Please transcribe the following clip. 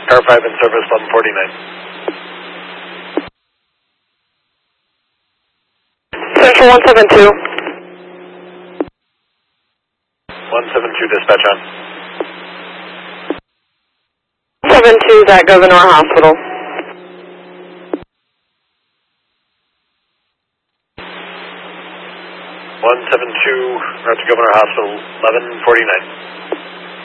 Car 5 in service, 1149. Central 172. 172, dispatch on. 72 is at Gouverneur Hospital. 172, route to Gouverneur Hospital, 1149.